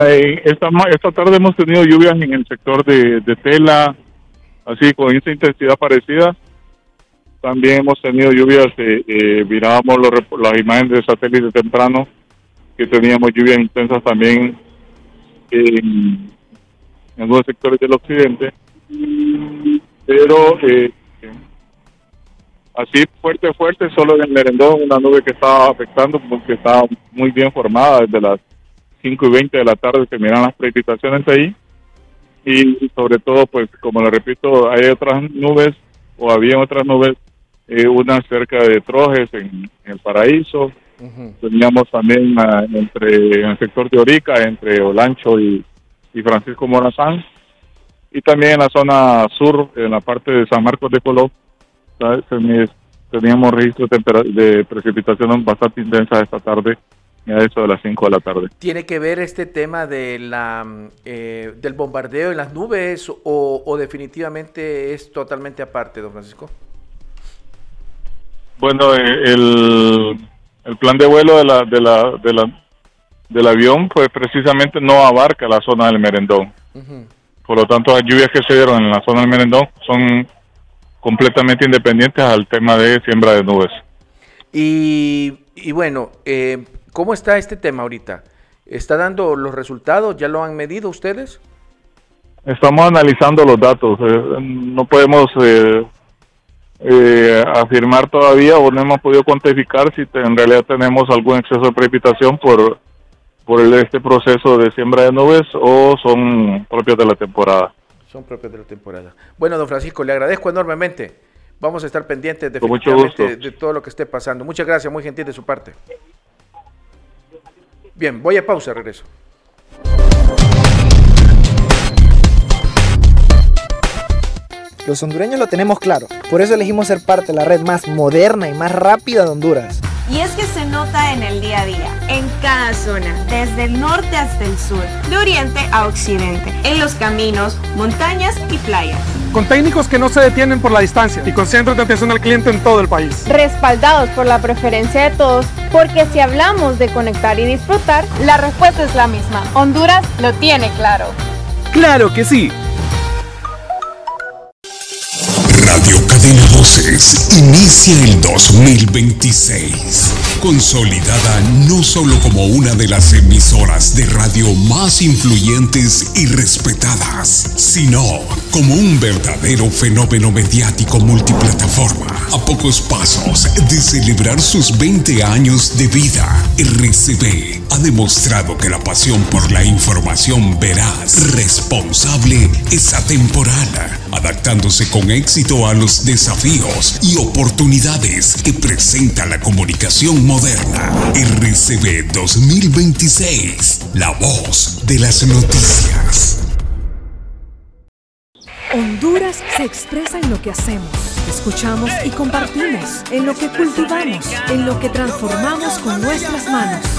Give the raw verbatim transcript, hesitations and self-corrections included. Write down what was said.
Eh, esta, ma- esta tarde hemos tenido lluvias en el sector de, de Tela, así con esa intensidad parecida. También hemos tenido lluvias, eh, eh, mirábamos los rep- las imágenes de satélite temprano, que teníamos lluvias intensas también en, en algunos sectores del occidente. Pero eh, así fuerte, fuerte, solo en el Merendón, una nube que estaba afectando, porque estaba muy bien formada desde las cinco y veinte de la tarde, se miran las precipitaciones ahí. Y sobre todo, pues como le repito, hay otras nubes, o había otras nubes, eh, una cerca de Trojes, en, en el Paraíso. Ujú. Teníamos también ah, entre en el sector de Orica, entre Olancho y, y Francisco Morazán. Y también en la zona sur, en la parte de San Marcos de Colón, ¿sabes? Teni- teníamos registros de, tempera- de precipitaciones bastante intensas esta tarde, a eso de las cinco de la tarde. ¿Tiene que ver este tema de la, mm, eh, del bombardeo en las nubes o, o definitivamente es totalmente aparte, don Francisco? Bueno, eh, el, el plan de vuelo de la, de la, de la, del avión, pues precisamente no abarca la zona del Merendón. Ujú. Por lo tanto, las lluvias que se dieron en la zona del Merendón son completamente independientes al tema de siembra de nubes. Y, y bueno, eh, ¿cómo está este tema ahorita? ¿Está dando los resultados? ¿Ya lo han medido ustedes? Estamos analizando los datos. eh, no podemos eh, eh, afirmar todavía o no hemos podido cuantificar si te- en realidad tenemos algún exceso de precipitación por, por el- este proceso de siembra de nubes o son propios de la temporada. Son propios de la temporada. Bueno, don Francisco, le agradezco enormemente. Vamos a estar pendientes Con mucho definitivamente gusto. de todo lo que esté pasando. Muchas gracias, muy gentil de su parte. Bien, voy a pausa, regreso. Los hondureños lo tenemos claro, por eso elegimos ser parte de la red más moderna y más rápida de Honduras. Y es que se nota en el día a día, en cada zona, desde el norte hasta el sur, de oriente a occidente, en los caminos, montañas y playas. Con técnicos que no se detienen por la distancia y con centros de atención al cliente en todo el país. Respaldados por la preferencia de todos, porque si hablamos de conectar y disfrutar, la respuesta es la misma. Honduras lo tiene claro. ¡Claro que sí! Radio Cadena Voces inicia el dos mil veintiséis, consolidada no solo como una de las emisoras de radio más influyentes y respetadas, sino como un verdadero fenómeno mediático multiplataforma. A pocos pasos de celebrar sus veinte años de vida, R C V ha demostrado que la pasión por la información veraz, responsable, es atemporal, adaptándose con éxito a los desafíos y oportunidades que presenta la comunicación moderna. R C V dos mil veintiséis, la voz de las noticias. Honduras se expresa en lo que hacemos, escuchamos y compartimos, en lo que cultivamos, en lo que transformamos con nuestras manos.